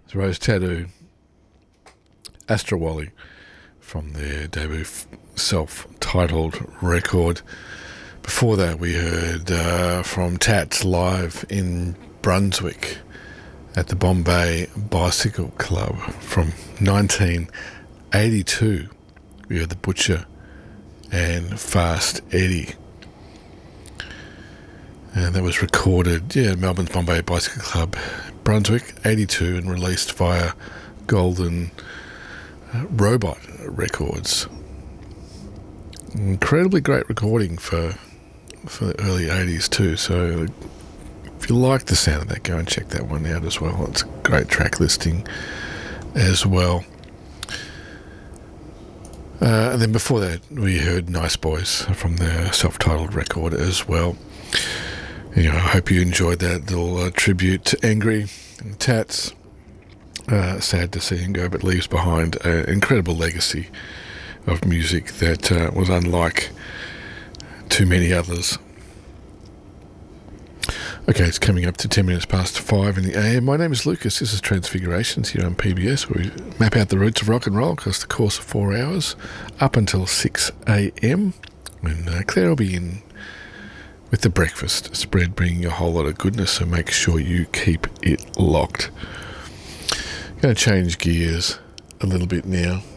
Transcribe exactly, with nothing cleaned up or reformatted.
It's Rose Tattoo, Astra Wally, from their debut f- self-titled record. Before that, we heard uh, from Tats live in Brunswick at the Bombay Bicycle Club from nineteen eighty-two. We heard The Butcher and Fast Eddie. And that was recorded, yeah, Melbourne's Bombay Bicycle Club, Brunswick, eighty-two, and released via Golden uh, Robot Records. Incredibly great recording for for the early eighties too, so if you like the sound of that, go and check that one out as well. It's a great track listing as well. Uh, and then before that, we heard Nice Boys from their self-titled record as well. You know, I hope you enjoyed that little uh, tribute to Angry and Tats. Uh, sad to see him go, but leaves behind an incredible legacy of music that uh, was unlike too many others. Okay, it's coming up to ten minutes past five in the A M. My name is Lucas. This is Transfigurations here on P B S, where we map out the roots of rock and roll across the course of four hours up until six a.m. when uh, Claire will be in with the breakfast spread, bringing a whole lot of goodness, so make sure you keep it locked. Going to change gears a little bit now.